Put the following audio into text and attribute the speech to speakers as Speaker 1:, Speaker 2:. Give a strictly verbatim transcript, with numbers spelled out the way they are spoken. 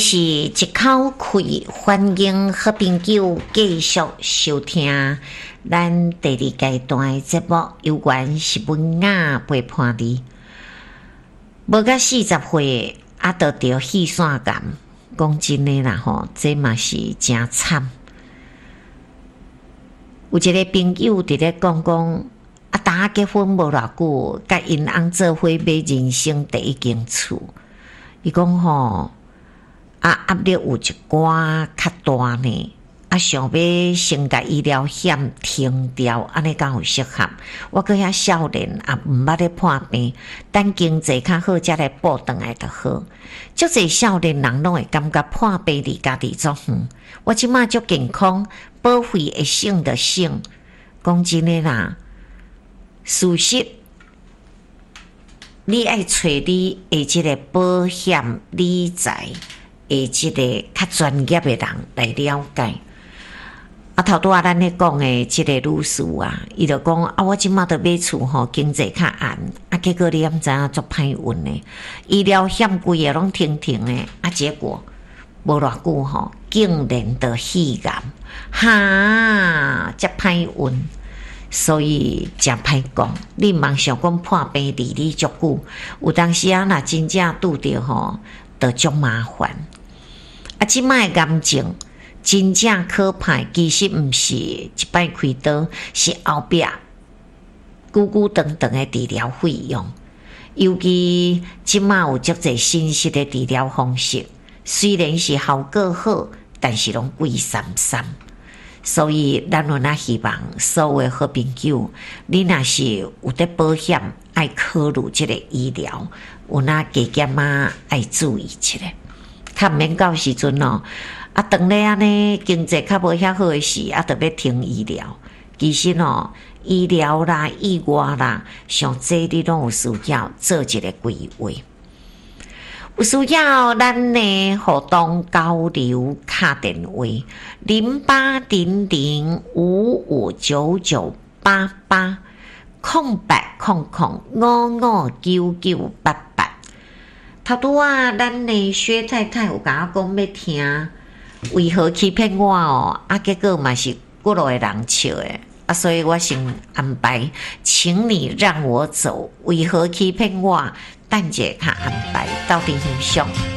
Speaker 1: 是一口气，欢迎好朋友继续收听咱第二阶段的节目，有关是文雅陪伴你。无到四十岁，啊，得着肺腺癌，讲真的啦吼，这嘛是真惨。有一个朋友伫咧讲讲，啊，大家结婚无偌久，甲因翁做伙买人生第一间厝。伊讲吼，啊压力有一寡较大呢，啊想要先甲医疗险停掉，安尼敢有适合？我搁遐少年啊，毋捌咧破病，等经济较好，才来补转来就好。足侪少年人拢会感觉破病离家己足远。我即马足健康，保费会省的省。讲真诶啦，事实你爱找你诶即个保险理财诶即个较专业诶人来了解。啊，头拄仔咱咧讲诶即个女士啊，伊就讲啊，我即马都买厝吼，经济较暗，啊，结果你毋知影足歹运诶，医疗险规个拢停停诶，啊，结果无偌久吼，竟然得肺癌，哈，遮歹运。所以真歹讲，你茫想讲破病离你足久，有当时啊，若真正拄着吼，就足麻烦。啊，即摆癌症真正可怕，其实毋是一摆开刀，是后壁久久长长的治疗费用。尤其即摆有足侪新式的治疗方式，虽然是效果好，但是拢贵三三。所以，咱有哪希望所有好朋友，你若是有得保险，爱考虑这个医疗，有哪加减啊，爱注意一下，较毋免到时阵哦。啊，当咧安尼经济较无遐好诶时，啊，特别停医疗。其实哦，医疗啦、意外啦，上济你拢有需要做一个规划。有需要咱呢互动交流卡电话零八零零五五九九八八空白空空五五九九八八。头拄啊，咱呢薛太太有甲我讲要听，为何欺骗我哦？啊，结果嘛是过路的人笑的。啊，所以我先安排，请你让我走。为何欺骗我？等者较安排，到底欣赏。